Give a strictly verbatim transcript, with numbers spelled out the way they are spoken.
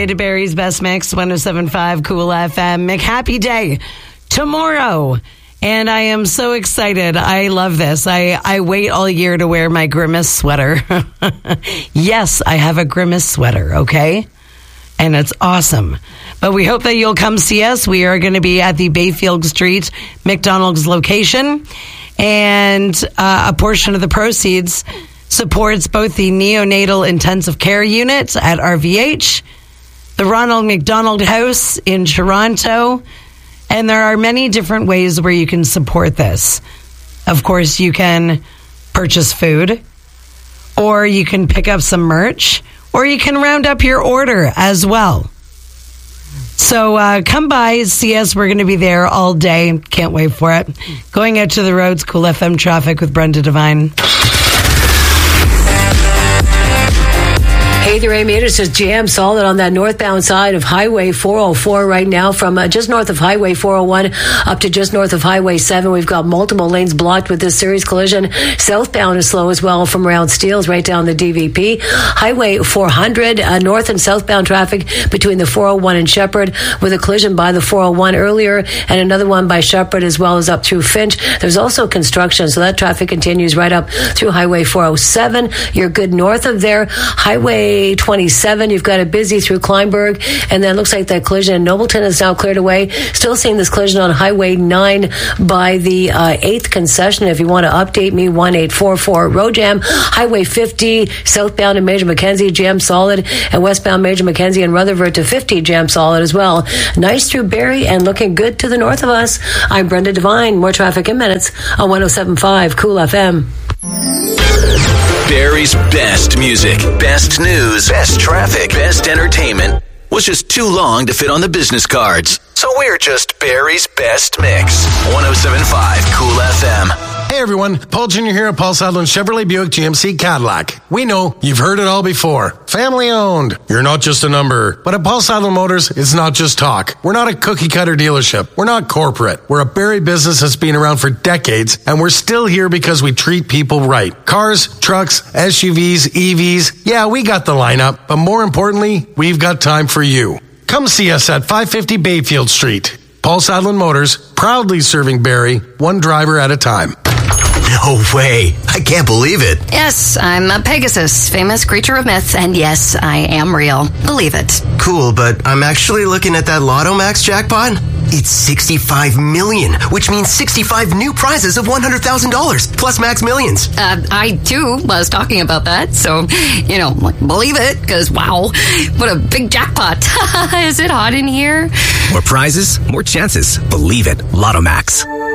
inside Barry's Best Mix, one oh seven point five Cool F M. Mick, happy day tomorrow. And I am so excited. I love this. I, I wait all year to wear my Grimace sweater. Yes, I have a Grimace sweater, okay? And it's awesome. But we hope that you'll come see us. We are going to be at the Bayfield Street McDonald's location. And uh, a portion of the proceeds supports both the neonatal intensive care unit at R V H, the Ronald McDonald House in Toronto, and there are many different ways where you can support this. Of course, you can purchase food, or you can pick up some merch, or you can round up your order as well. So uh, come by, see us. We're going to be there all day. Can't wait for it. Going out to the roads, Cool F M traffic with Brenda Devine. Hey there, Amy. It says jam solid on that northbound side of Highway four oh four right now from uh, just north of Highway four oh one up to just north of Highway seven. We've got multiple lanes blocked with this serious collision. Southbound is slow as well from around Steeles right down the D V P. Highway four hundred, uh, north and southbound traffic between the four oh one and Shepherd with a collision by the four oh one earlier and another one by Shepherd as well as up through Finch. There's also construction, so that traffic continues right up through Highway four oh seven. You're good north of there. Highway twenty-seven, you've got it busy through Kleinberg, and then it looks like that collision in Nobleton is now cleared away. Still seeing this collision on Highway nine by the uh, eighth concession. If you want to update me, one eight four four road jam. Highway fifty, southbound in Major Mackenzie, jam solid, and westbound Major Mackenzie and Rutherford to fifty, jam solid as well. Nice through Barrie and looking good to the north of us. I'm Brenda Devine. More traffic in minutes on one oh seven point five Cool F M. Barry's best music, best news, best traffic, best entertainment was just too long to fit on the business cards. So we're just Barry's Best Mix. one oh seven point five Cool F M. Hey everyone, Paul Junior here at Paul Sadlin Chevrolet Buick G M C Cadillac. We know you've heard it all before. Family owned. You're not just a number. But at Paul Sadlin Motors, it's not just talk. We're not a cookie cutter dealership. We're not corporate. We're a Barrie business that's been around for decades, and we're still here because we treat people right. Cars, trucks, S U Vs, E Vs, yeah, we got the lineup, but more importantly, we've got time for you. Come see us at five fifty Bayfield Street. Paul Sadlin Motors, proudly serving Barrie, one driver at a time. No way. I can't believe it. Yes, I'm a Pegasus, famous creature of myth, and yes, I am real. Believe it. Cool, but I'm actually looking at that Lotto Max jackpot. It's sixty-five million, which means sixty-five new prizes of one hundred thousand dollars, plus Max Millions. Uh, I, too, was talking about that, so, you know, believe it, because, wow, what a big jackpot. Is it hot in here? More prizes, more chances. Believe it. Lotto Max.